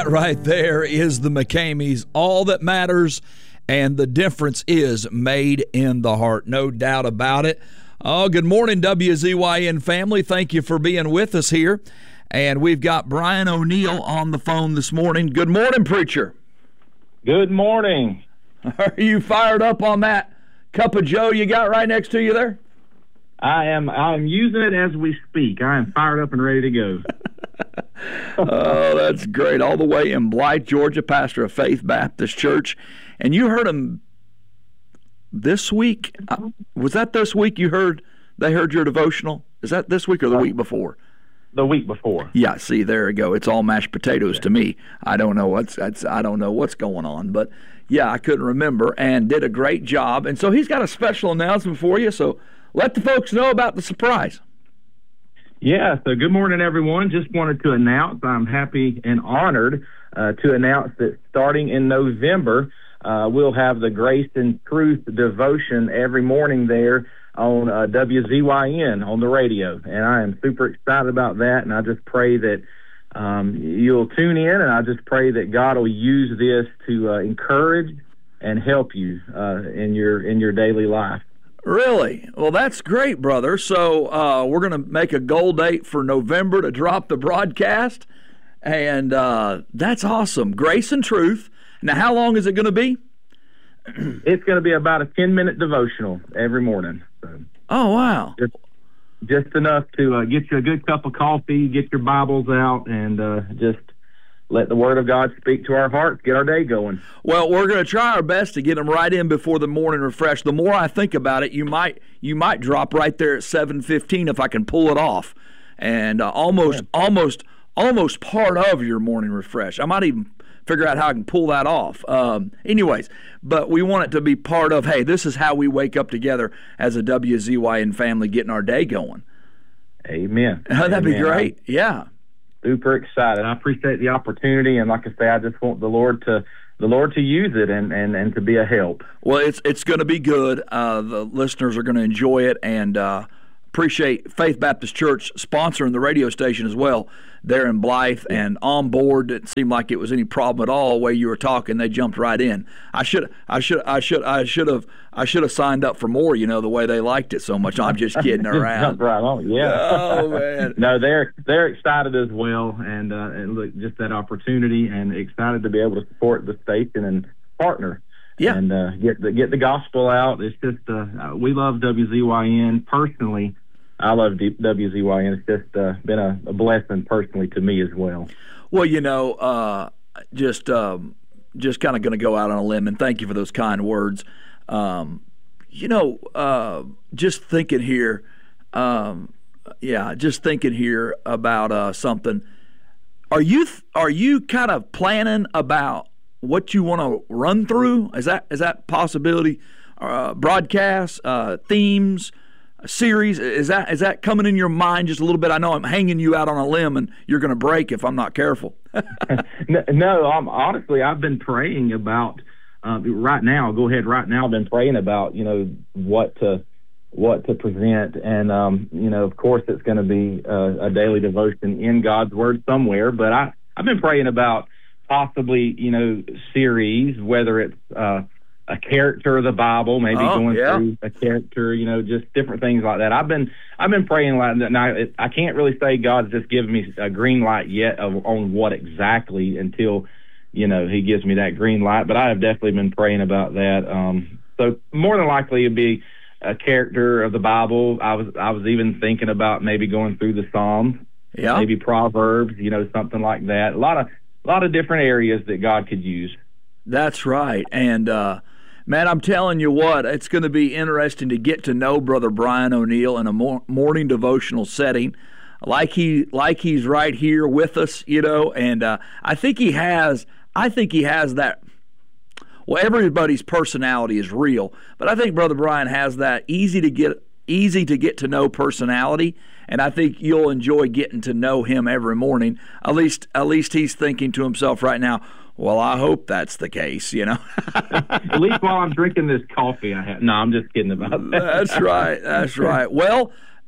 That right there is the McCameys. All that matters, and the difference is made in the heart. No doubt about it. Oh, good morning, WZYN family. Thank you for being with us here. And we've got Brian O'Neill on the phone this morning. Good morning, preacher. Good morning. Are you fired up on that cup of joe you got right next to you there? I'm using it as we speak. I am fired up and ready to go. Oh, that's great. All the way in Blythe, Georgia, pastor of Faith Baptist Church. And you heard him this week. Was that this week they heard your devotional? Is that this week or the week before? The week before. Yeah, see, there you go. It's all mashed potatoes to me. I don't know what's going on, but yeah, I couldn't remember, and did a great job. And so he's got a special announcement for you, so let the folks know about the surprise. Yeah, so good morning, everyone. Just wanted to announce, I'm happy and honored to announce that starting in November, we'll have the Grace and Truth devotion every morning there on WZYN on the radio. And I am super excited about that, and I just pray that you'll tune in, and I just pray that God will use this to encourage and help you in your daily life. Really? Well, that's great, brother. So we're going to make a goal date for November to drop the broadcast, and that's awesome. Grace and Truth. Now, how long is it going to be? It's going to be about a 10-minute devotional every morning. So oh, wow. Just enough to get you a good cup of coffee, get your Bibles out, and just let the Word of God speak to our hearts, get our day going. Well, we're going to try our best to get them right in before the morning refresh. The more I think about it, you might drop right there at 7:15 if I can pull it off, and almost part of your morning refresh. I might even figure out how I can pull that off. Anyways, but we want it to be part of, hey, this is how we wake up together as a WZYN family, getting our day going. Amen. That'd be great. Yeah. Super excited. I appreciate the opportunity, and like I say, I just want the Lord to use it and to be a help. Well, it's going to be good. The listeners are going to enjoy it, and appreciate Faith Baptist Church sponsoring the radio station as well there in Blythe, and on board. It seemed like it was any problem at all. The way you were talking, they jumped right in. I should have signed up for more. You know, the way they liked it so much. No, I'm just kidding around. Jumped right on, yeah. Oh man. No, they're excited as well, and look, just that opportunity, and excited to be able to support the station and partner. Yeah. And get the gospel out. It's just we love WZYN personally. I love WZYN. It's just been a blessing personally to me as well. Well, you know, just kind of going to go out on a limb, and thank you for those kind words. Just thinking here, about something. Are you kind of planning about what you want to run through? Is that possibility? Broadcasts, themes, series, is that coming in your mind just a little bit? I know I'm hanging you out on a limb, and you're going to break if I'm not careful. No, honestly, I've been praying about right now. I'll go ahead right now. I've been praying about what to present, and of course it's going to be a daily devotion in God's Word somewhere. But I've been praying about possibly series, whether it's a character of the Bible, maybe going through a character, just different things like that. I've been praying like that. Now, I can't really say God's just given me a green light yet on what exactly until, he gives me that green light, but I have definitely been praying about that. So more than likely it'd be a character of the Bible. I was even thinking about maybe going through the Psalms, maybe Proverbs, something like that. A lot of different areas that God could use. That's right. And, man, I'm telling you what, it's going to be interesting to get to know Brother Brian O'Neill in a morning devotional setting, like he's right here with us, and I think he has that. Well, everybody's personality is real, but I think Brother Brian has that easy to get to know personality, and I think you'll enjoy getting to know him every morning. At least he's thinking to himself right now, well, I hope that's the case, At least while I'm drinking this coffee I have. No, I'm just kidding about that. That's right. Well,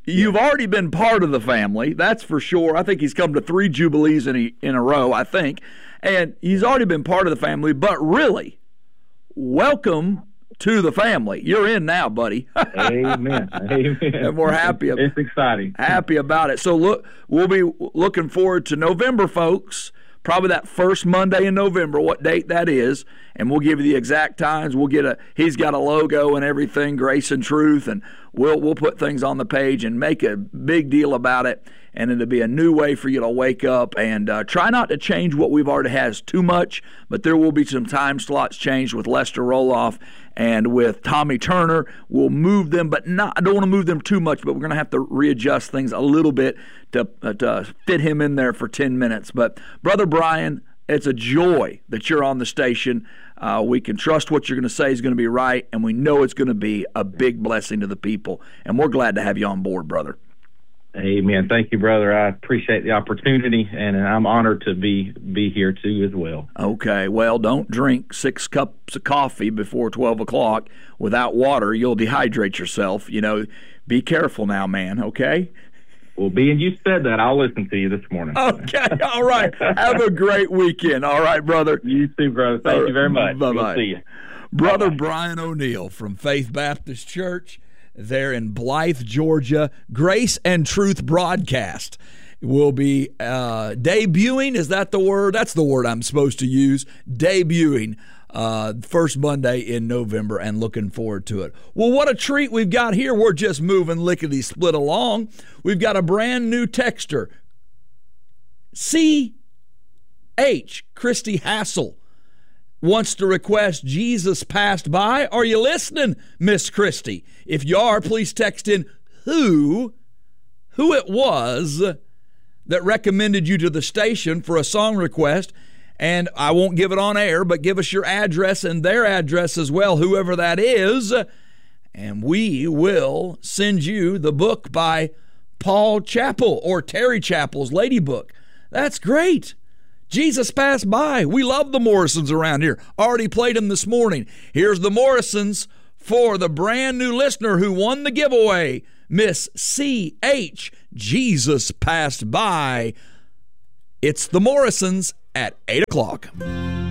You've already been part of the family, that's for sure. I think he's come to 3 Jubilees in a row, I think. And he's already been part of the family, but really, welcome to the family. You're in now, buddy. Amen. Amen. And we're happy. It's exciting. Happy about it. So look, we'll be looking forward to November, folks. Probably that first Monday in November, what date that is, and we'll give you the exact times. He's got a logo and everything, Grace and Truth, and we'll put things on the page and make a big deal about it. And it'll be a new way for you to wake up, and try not to change what we've already has too much, but there will be some time slots changed with Lester Roloff and with Tommy Turner. We'll move them, but I don't want to move them too much, but we're going to have to readjust things a little bit to fit him in there for 10 minutes. But Brother Brian, it's a joy that you're on the station. We can trust what you're going to say is going to be right, and we know it's going to be a big blessing to the people, and we're glad to have you on board, brother. Amen. Thank you, brother. I appreciate the opportunity, and I'm honored to be here too as well. Okay. Well, don't drink 6 cups of coffee before 12 o'clock without water. You'll dehydrate yourself. Be careful now, man, okay? Well, being you said that, I'll listen to you this morning. Okay. All right. Have a great weekend. All right, brother. You too, brother. Thank you very much. Bye-bye. We'll see you. Brother Bye-bye. Brian O'Neill from Faith Baptist Church there in Blythe, Georgia. Grace and Truth broadcast will be debuting. Is that the word? That's the word I'm supposed to use. Debuting first Monday in November, and looking forward to it. Well, what a treat we've got here. We're just moving lickety-split along. We've got a brand new texter, C.H. Christy Hassel, wants to request Jesus Passed By. Are you listening, Miss Christy? If you are, please text in who it was that recommended you to the station for a song request. And I won't give it on air, but give us your address and their address as well, whoever that is. And we will send you the book by Paul Chappell, or Terry Chappell's Lady Book. That's great. Jesus Passed By. We love the Morrisons around here. Already played them this morning. Here's the Morrisons for the brand new listener who won the giveaway, Miss C.H. Jesus Passed By. It's the Morrisons at 8 o'clock.